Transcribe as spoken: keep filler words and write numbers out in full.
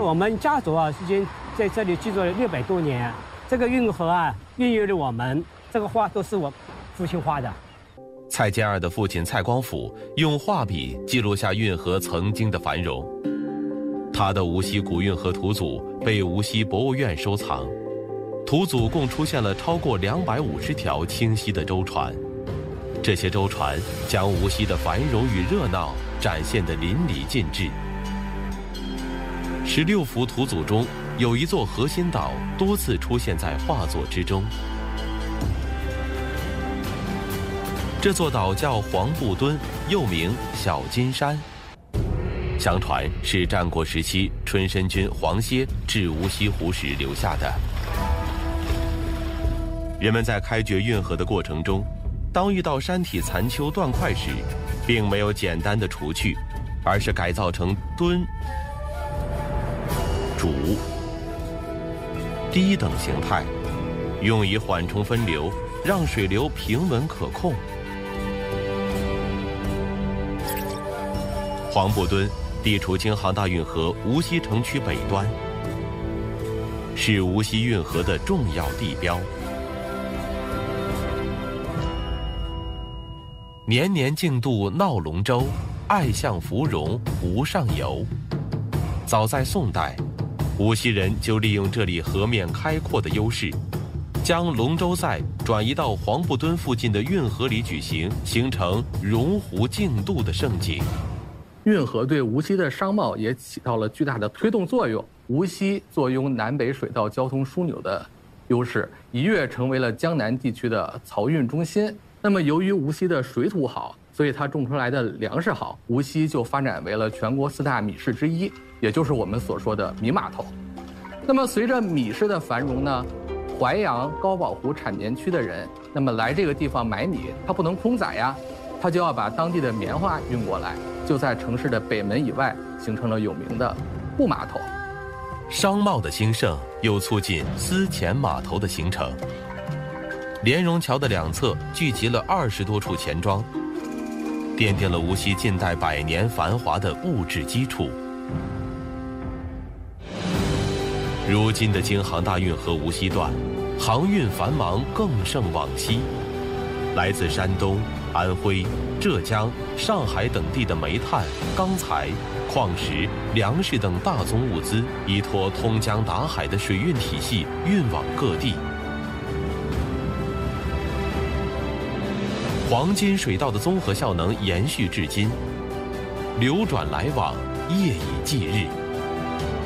我们家族啊，已经在这里居住了六百多年。这个运河啊，孕育了我们。这个画都是我父亲画的。 蔡健二的父亲蔡光甫用画笔记录下运河曾经的繁荣。他的无锡古运河图组被无锡博物院收藏，图组共出现了超过两百五十条清晰的舟船。这些舟船将无锡的繁荣与热闹展现得淋漓尽致。十六幅图组中，有一座核心岛多次出现在画作之中。这座岛叫黄布墩，又名小金山。相传是战国时期春申君黄歇至无锡湖时留下的。人们在开掘运河的过程中，当遇到山体残丘断块时，并没有简单的除去，而是改造成墩、主低等形态，用以缓冲分流，让水流平稳可控。黄布墩地处京杭大运河无锡城区北端，是无锡运河的重要地标。年年竞渡闹龙舟，爱向芙蓉湖上游。早在宋代，无锡人就利用这里河面开阔的优势，将龙舟赛转移到黄布墩附近的运河里举行，形成蓉湖竞渡的盛景。 运河对无锡的商贸也起到了巨大的推动作用。无锡坐拥南北水道交通枢纽的优势，一跃成为了江南地区的漕运中心。那么，由于无锡的水土好，所以它种出来的粮食好，无锡就发展为了全国四大米市之一，也就是我们所说的米码头。那么，随着米市的繁荣呢，淮阳、高宝湖产棉区的人，那么来这个地方买米，他不能空载呀，他就要把当地的棉花运过来。就在城市的北门以外，形成了有名的布码头。 商贸的兴盛又促进丝钱码头的形成。莲蓉桥的两侧聚集了二十多处钱庄，奠定了无锡近代百年繁华的物质基础。如今的京杭大运河无锡段，航运繁忙，更胜往昔。来自山东、安徽、浙江、上海等地的煤炭、钢材、矿石、粮食等大宗物资，依托通江达海的水运体系运往各地。黄金水道的综合效能延续至今，流转来往，夜以继日。